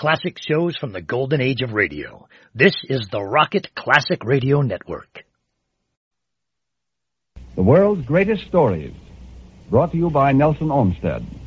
classic shows from the golden age of radio. This is the Rocket Classic Radio Network. The world's greatest stories, brought to you by Nelson Olmsted.